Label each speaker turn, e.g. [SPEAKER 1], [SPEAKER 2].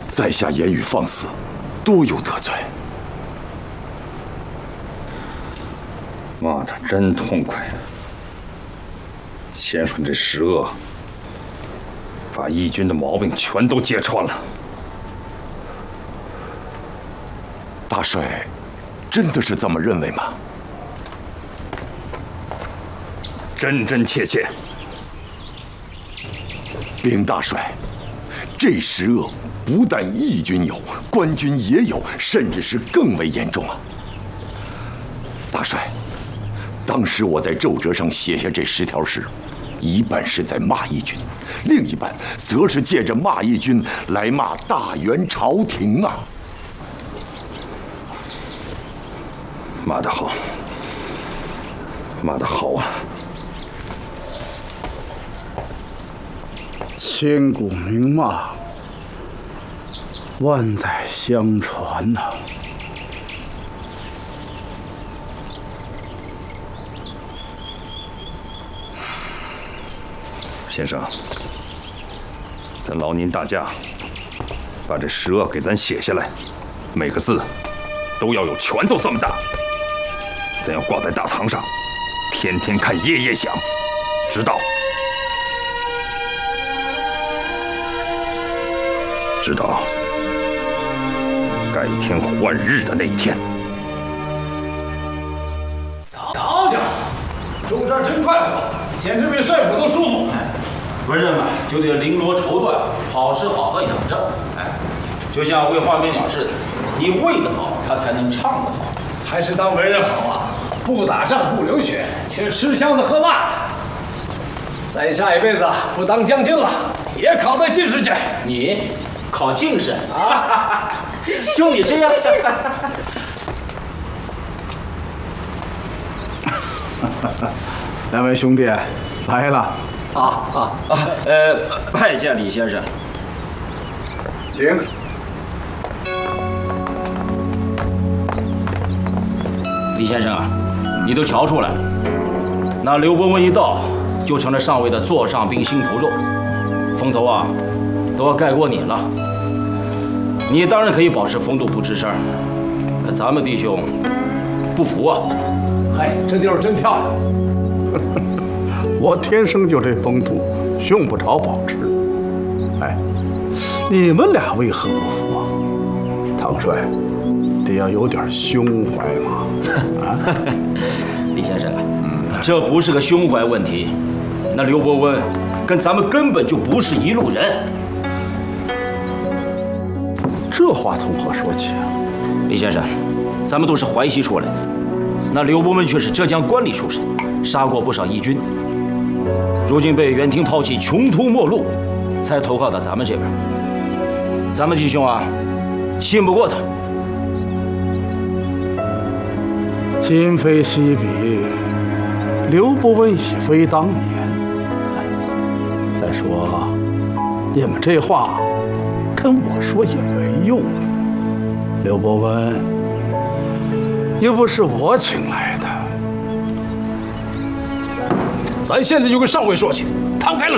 [SPEAKER 1] 在下言语放肆，多有得罪。
[SPEAKER 2] 妈的，真痛快！先生这石恶，把义军的毛病全都揭穿了。
[SPEAKER 1] 大帅，真的是这么认为吗？
[SPEAKER 2] 真真切切。
[SPEAKER 1] 禀大帅，这石恶不但义军有，官军也有，甚至是更为严重啊！大帅，当时我在奏折上写下这10条诗，一半是在骂义军，另一半则是借着骂义军来骂大元朝廷啊！
[SPEAKER 2] 骂得好，骂得好啊！
[SPEAKER 3] 千古名骂，万载相传呐。
[SPEAKER 2] 先生，咱劳您大驾，把这石恶给咱写下来，每个字都要有拳头这么大，咱要挂在大堂上，天天看，夜夜想，直到改天换日的那一天。
[SPEAKER 4] 瞧瞧，住这儿真快活，简直比帅府都舒服。
[SPEAKER 5] 文人嘛，就得绫罗绸缎，好吃好喝养着。就像喂花美鸟似的，你喂得好，它才能唱得好。
[SPEAKER 4] 还是当文人好啊，不打仗不流血，却吃香的喝辣的。再下一辈子不当将军了，也考到进士去。
[SPEAKER 5] 你考进士啊？就你这样？
[SPEAKER 3] 两位兄弟来了。
[SPEAKER 5] 拜见李先生。
[SPEAKER 3] 请。
[SPEAKER 5] 李先生啊，你都瞧出来了，那刘伯温一到，就成了上尉的座上宾、心头肉，风头啊，都要盖过你了。你当然可以保持风度不吱声，可咱们弟兄不服啊！
[SPEAKER 4] 嗨，这地儿真漂亮。
[SPEAKER 3] 我天生就这风度，用不着保持。哎，你们俩为何不服啊？唐帅，得要有点胸怀嘛。啊，
[SPEAKER 5] 李先生啊，这不是个胸怀问题。那刘伯温跟咱们根本就不是一路人。
[SPEAKER 3] 这话从何说起啊？
[SPEAKER 5] 李先生，咱们都是淮西出来的，那刘伯温却是浙江官吏出身，杀过不少义军。如今被元廷抛弃，穷途末路，才投靠到咱们这边。咱们弟兄啊，信不过他。
[SPEAKER 3] 今非昔比，刘伯温已非当年。再说，你们这话跟我说也没用。刘伯温又不是我请来的。
[SPEAKER 4] 咱现在就跟上尉说去，摊开了